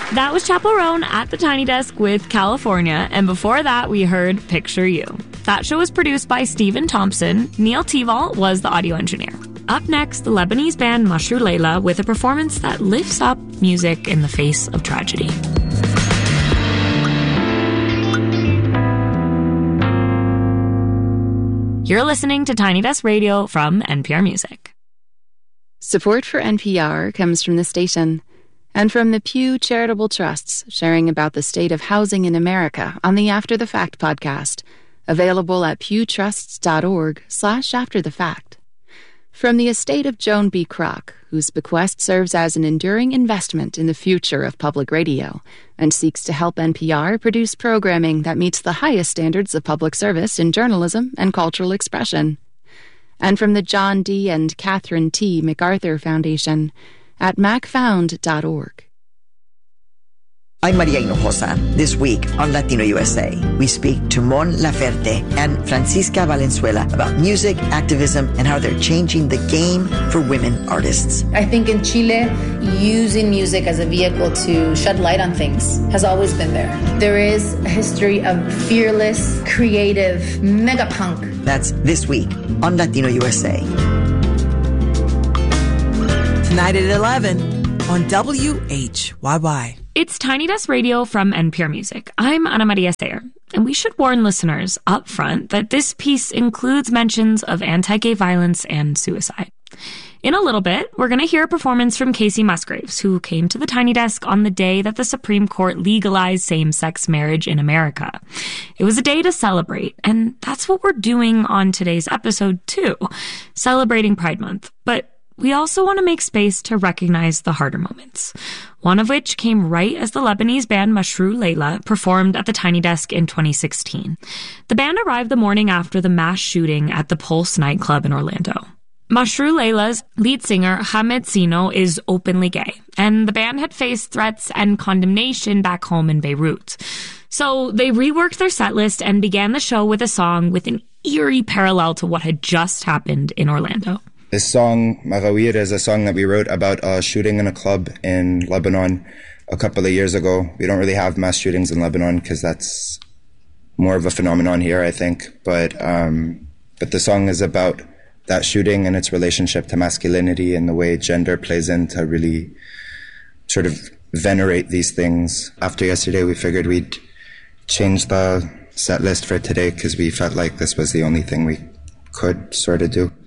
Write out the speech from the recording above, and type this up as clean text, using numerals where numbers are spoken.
That was Chappell Roan at the Tiny Desk with California, and before that we heard Picture You. That show was produced by Stephen Thompson. Neil Teval was the audio engineer. Up next, the Lebanese band Mashru Leila with a performance that lifts up music in the face of tragedy. You're listening to Tiny Desk Radio from NPR Music. Support for NPR comes from the station and from the Pew Charitable Trusts, sharing about the state of housing in America on the After the Fact podcast, available at pewtrusts.org/afterthefact. From the estate of Joan B. Kroc, whose bequest serves as an enduring investment in the future of public radio and seeks to help NPR produce programming that meets the highest standards of public service in journalism and cultural expression. And from the John D. and Catherine T. MacArthur Foundation at macfound.org. I'm Maria Hinojosa. This week on Latino USA, we speak to Mon Laferte and Francisca Valenzuela about music, activism, and how they're changing the game for women artists. I think in Chile, using music as a vehicle to shed light on things has always been there. There is a history of fearless, creative, mega punk. That's this week on Latino USA. Tonight at 11 on WHYY. It's Tiny Desk Radio from NPR Music. I'm Ana Maria Sayer, and we should warn listeners up front that this piece includes mentions of anti-gay violence and suicide. In a little bit, we're going to hear a performance from Casey Musgraves, who came to the Tiny Desk on the day that the Supreme Court legalized same-sex marriage in America. It was a day to celebrate, and that's what we're doing on today's episode, too, celebrating Pride Month. But we also want to make space to recognize the harder moments, one of which came right as the Lebanese band Mashru Leila performed at the Tiny Desk in 2016. The band arrived the morning after the mass shooting at the Pulse nightclub in Orlando. Mashru Leila's lead singer, Hamed Sino, is openly gay, and the band had faced threats and condemnation back home in Beirut. So they reworked their setlist and began the show with a song with an eerie parallel to what had just happened in Orlando. This song, Maghawir, is a song that we wrote about a shooting in a club in Lebanon a couple of years ago. We don't really have mass shootings in Lebanon because that's more of a phenomenon here, I think. But the song is about that shooting and its relationship to masculinity and the way gender plays in to really sort of venerate these things. After yesterday, we figured we'd change the set list for today because we felt like this was the only thing we could sort of do.